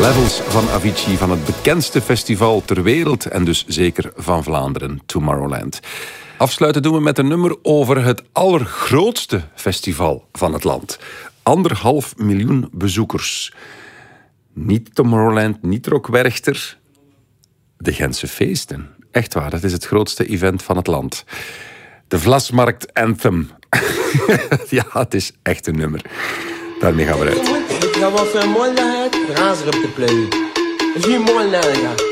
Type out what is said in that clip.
Levels van Avicii, van het bekendste festival ter wereld en dus zeker van Vlaanderen, Tomorrowland. Afsluiten doen we met een nummer over het allergrootste festival van het land. 1,5 miljoen bezoekers. Niet Tomorrowland, niet Rock Werchter. De Gentse Feesten. Echt waar, het is het grootste event van het land. De Vlasmarkt Anthem. Ja, het is echt een nummer. Daarmee gaan we eruit.